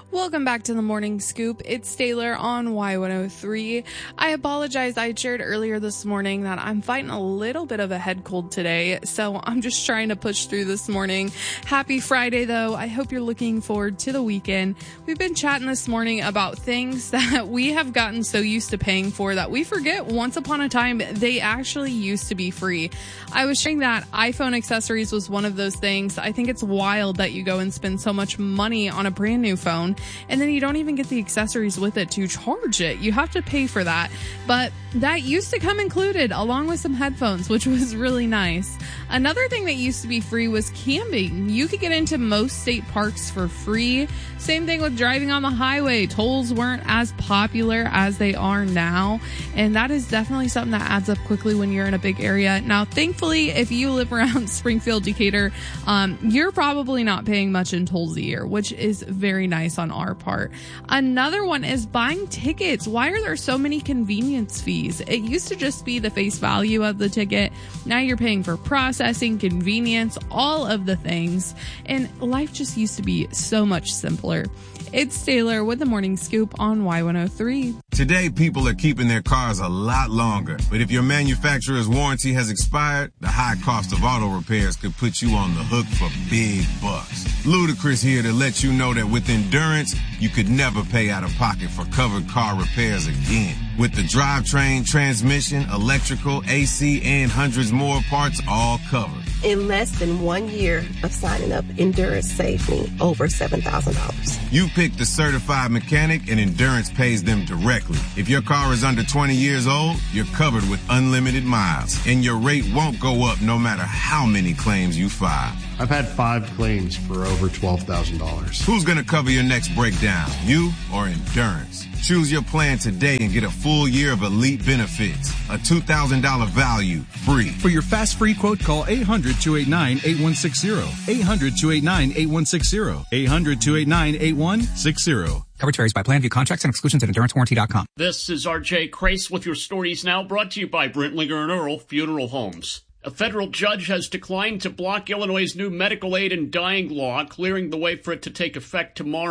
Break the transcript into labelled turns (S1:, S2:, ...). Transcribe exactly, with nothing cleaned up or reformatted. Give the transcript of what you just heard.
S1: Welcome back to the Morning Scoop. It's Taylor on Y one oh three. I apologize. I shared earlier this morning that I'm fighting a little bit of a head cold today, so I'm just trying to push through this morning. Happy Friday, though. I hope you're looking forward to the weekend. We've been chatting this morning about things that we have gotten so used to paying for that we forget once upon a time they actually used to be free. I was sharing that iPhone accessories was one of those things. I think it's wild that you go and spend so much money on a brand new phone, and then you don't even get the accessories with it to charge it. You have to pay for that. But that used to come included along with some headphones, which was really nice. Another thing that used to be free was camping. You could get into most state parks for free. Same thing with driving on the highway. Tolls weren't as popular as they are now, and that is definitely something that adds up quickly when you're in a big area. Now, thankfully, if you live around Springfield, Decatur, um, you're probably not paying much in tolls a year, which is very nice on our part. Another one is buying tickets. Why are there so many convenience fees? It used to just be the face value of the ticket. Now you're paying for processing, convenience, all of the things, and life just used to be so much simpler. It's Taylor with the Morning Scoop on Y one oh three.
S2: Today, people are keeping their cars a lot longer. But if your manufacturer's warranty has expired, the high cost of auto repairs could put you on the hook for big bucks. Ludacris here to let you know that with Endurance, you could never pay out of pocket for covered car repairs again. With the drivetrain, transmission, electrical, A C, and hundreds more parts all covered.
S3: In less than one year of signing up, Endurance saved me over seven thousand dollars.
S2: You pick the certified mechanic and Endurance pays them directly. If your car is under twenty years old, you're covered with unlimited miles, and your rate won't go up no matter how many claims you file.
S4: I've had five claims for over twelve thousand dollars.
S2: Who's going to cover your next breakdown, you or Endurance? Choose your plan today and get a full year of elite benefits. A two thousand dollars value, free.
S5: For your fast free quote, call eight hundred, two eight nine, eight one six zero. eight hundred, two eight nine, eight one six zero. eight hundred, two eight nine, eight one six zero.
S6: Coverage varies by plan. View contracts and exclusions at endurance warranty dot com.
S7: This is R J Crace with your stories now, brought to you by Brentlinger and Earl Funeral Homes. A federal judge has declined to block Illinois' new medical aid in dying law, clearing the way for it to take effect tomorrow.